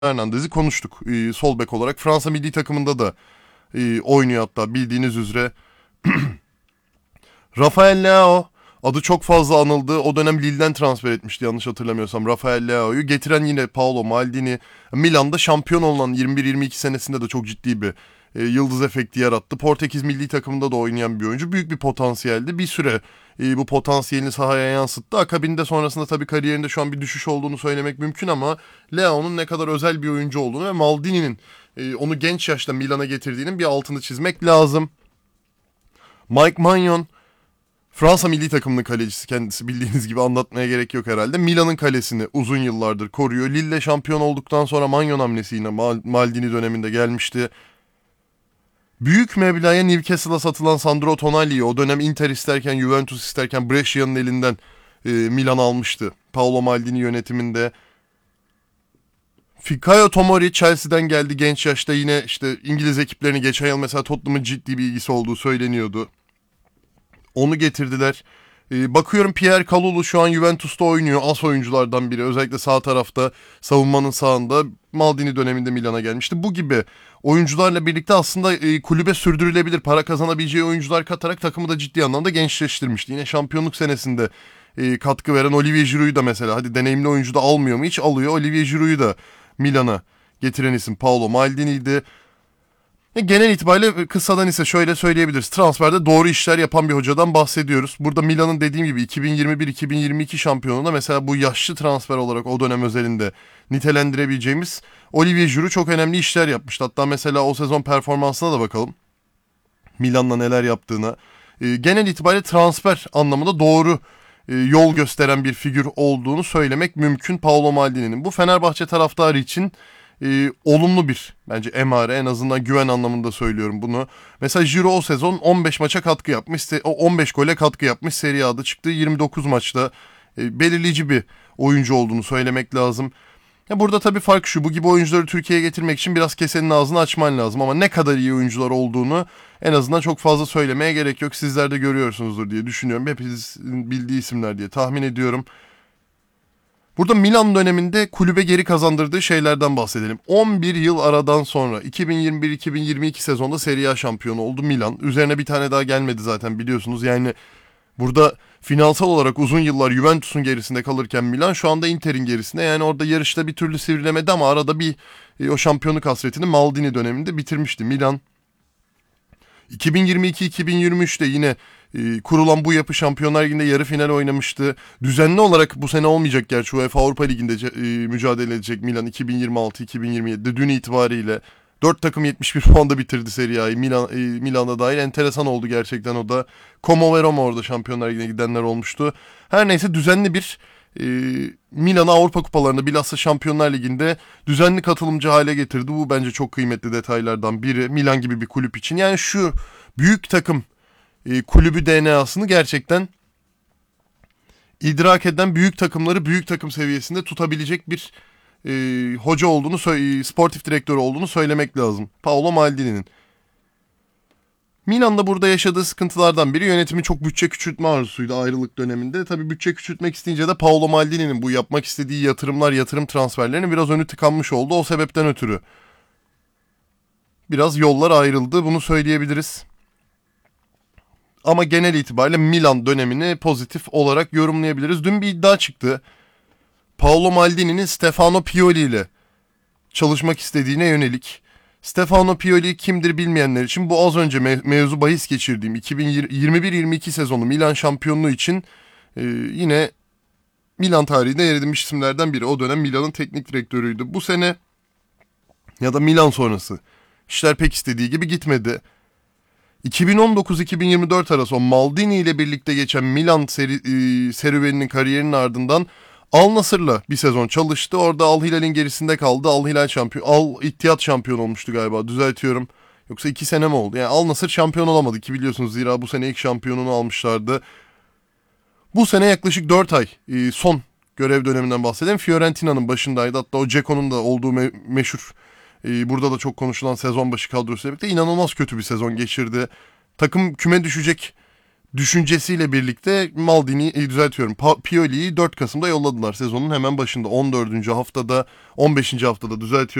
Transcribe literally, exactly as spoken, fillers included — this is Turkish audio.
Hernandez'i konuştuk. Ee, sol bek olarak Fransa milli takımında da e, oynuyor hatta bildiğiniz üzere. Rafael Leao adı çok fazla anıldı. O dönem Lille'den transfer etmişti yanlış hatırlamıyorsam Rafael Leao'yu. Getiren yine Paolo Maldini. Milan'da şampiyon olan yirmi bir yirmi iki senesinde de çok ciddi bir e, yıldız efekti yarattı. Portekiz milli takımında da oynayan bir oyuncu. Büyük bir potansiyeldi. Bir süre e, bu potansiyelini sahaya yansıttı. Akabinde sonrasında tabii kariyerinde şu an bir düşüş olduğunu söylemek mümkün ama Leao'nun ne kadar özel bir oyuncu olduğunu ve Maldini'nin e, onu genç yaşta Milan'a getirdiğinin bir altını çizmek lazım. Mike Maignan Fransa milli takımının kalecisi, kendisi bildiğiniz gibi anlatmaya gerek yok herhalde. Milan'ın kalesini uzun yıllardır koruyor. Lille şampiyon olduktan sonra Maignan hamlesi yine Maldini döneminde gelmişti. Büyük meblağa Newcastle'a satılan Sandro Tonali'yi o dönem Inter isterken, Juventus isterken Brescia'nın elinden e, Milan almıştı. Paolo Maldini yönetiminde. Fikayo Tomori Chelsea'den geldi genç yaşta, yine işte İngiliz ekiplerini geçen yıl mesela Tottenham'ın ciddi bir ilgisi olduğu söyleniyordu. Onu getirdiler. Ee, bakıyorum Pierre Kalulu şu an Juventus'ta oynuyor. As oyunculardan biri. Özellikle sağ tarafta, savunmanın sağında. Maldini döneminde Milan'a gelmişti. Bu gibi oyuncularla birlikte aslında e, kulübe sürdürülebilir, para kazanabileceği oyuncular katarak takımı da ciddi anlamda gençleştirmişti. Yine şampiyonluk senesinde e, katkı veren Olivier Giroud'u da mesela, hadi deneyimli oyuncu da almıyor mu hiç, alıyor. Olivier Giroud'u da Milan'a getiren isim Paolo Maldini'ydi. Genel itibariyle kısadan ise şöyle söyleyebiliriz. Transferde doğru işler yapan bir hocadan bahsediyoruz. Burada Milan'ın dediğim gibi iki bin yirmi bir iki bin yirmi iki şampiyonunda mesela bu yaşlı transfer olarak o dönem özelinde nitelendirebileceğimiz Olivier Giroud çok önemli işler yapmıştı. Hatta mesela o sezon performansına da bakalım. Milan'la neler yaptığına. Genel itibariyle transfer anlamında doğru yol gösteren bir figür olduğunu söylemek mümkün Paolo Maldini'nin. Bu Fenerbahçe taraftarı için Ee, olumlu bir bence emare, en azından güven anlamında söylüyorum bunu. Mesela Giroud o sezon on beş maça katkı yapmış, on beş gole katkı yapmış, Serie A'da çıktığı yirmi dokuz maçta e, belirleyici bir oyuncu olduğunu söylemek lazım. Ya burada tabii fark şu, bu gibi oyuncuları Türkiye'ye getirmek için biraz kesenin ağzını açman lazım ama ne kadar iyi oyuncular olduğunu en azından çok fazla söylemeye gerek yok. Sizler de görüyorsunuzdur diye düşünüyorum. Hepinizin bildiği isimler diye tahmin ediyorum. Burada Milan döneminde kulübe geri kazandırdığı şeylerden bahsedelim. on bir yıl aradan sonra iki bin yirmi bir iki bin yirmi iki sezonda Serie A şampiyonu oldu Milan. Üzerine bir tane daha gelmedi zaten biliyorsunuz. Yani burada finansal olarak uzun yıllar Juventus'un gerisinde kalırken Milan şu anda Inter'in gerisinde. Yani orada yarışta bir türlü sivrilemedi ama arada bir e, o şampiyonluk hasretini Maldini döneminde bitirmişti Milan. iki bin yirmi iki iki bin yirmi üçte yine e, kurulan bu yapı Şampiyonlar Ligi'nde yarı final oynamıştı. Düzenli olarak bu sene olmayacak gerçi, UEFA Avrupa Ligi'nde e, mücadele edecek Milan iki bin yirmi altı iki bin yirmi yedide dün itibariyle. dört takım yetmiş bir puanda bitirdi Serie A'yı. Milan, e, Milan'da dahil enteresan oldu gerçekten o da. Como ve Roma orada Şampiyonlar Ligi'ne gidenler olmuştu. Her neyse düzenli bir e, Milan'ı Avrupa kupalarında bilhassa Şampiyonlar Ligi'nde düzenli katılımcı hale getirdi. Bu bence çok kıymetli detaylardan biri Milan gibi bir kulüp için. Yani şu büyük takım e, kulübü D N A'sını gerçekten idrak eden, büyük takımları büyük takım seviyesinde tutabilecek bir e, hoca olduğunu, sportif direktör olduğunu söylemek lazım. Paolo Maldini'nin. Milan'da burada yaşadığı sıkıntılardan biri yönetimi çok bütçe küçültme arzusuydu ayrılık döneminde. Tabii bütçe küçültmek isteyince de Paolo Maldini'nin bu yapmak istediği yatırımlar, yatırım transferlerinin biraz önü tıkanmış oldu. O sebepten ötürü biraz yollar ayrıldı, bunu söyleyebiliriz. Ama genel itibariyle Milan dönemini pozitif olarak yorumlayabiliriz. Dün bir iddia çıktı. Paolo Maldini'nin Stefano Pioli ile çalışmak istediğine yönelik. Stefano Pioli kimdir bilmeyenler için, bu az önce me- mevzu bahis geçirdiğim iki bin yirmi bir yirmi iki sezonu Milan şampiyonluğu için e, yine Milan tarihinde yer edinmiş isimlerden biri. O dönem Milan'ın teknik direktörüydü. Bu sene ya da Milan sonrası işler pek istediği gibi gitmedi. iki bin on dokuz iki bin yirmi dört arası o Maldini ile birlikte geçen Milan seri, e, serüveninin, kariyerinin ardından Al Nassr'la bir sezon çalıştı. Orada Al Hilal'in gerisinde kaldı. Al Hilal şampiyon, Al İttihad şampiyon olmuştu galiba. Düzeltiyorum. Yoksa iki sene mi oldu? Yani Al Nassr şampiyon olamadı ki biliyorsunuz. Zira bu sene ilk şampiyonunu almışlardı. Bu sene yaklaşık dört ay e, son görev döneminden bahsedelim. Fiorentina'nın başındaydı. Hatta o Ceko'nun da olduğu me- meşhur, e, burada da çok konuşulan sezon başı kadrosuyla birlikte inanılmaz kötü bir sezon geçirdi. Takım küme düşecek düşüncesiyle birlikte Maldini'yi e, düzeltiyorum. Pa- Pioli'yi dört Kasım'da yolladılar sezonun hemen başında. on dördüncü haftada on beşinci haftada düzeltiyorum.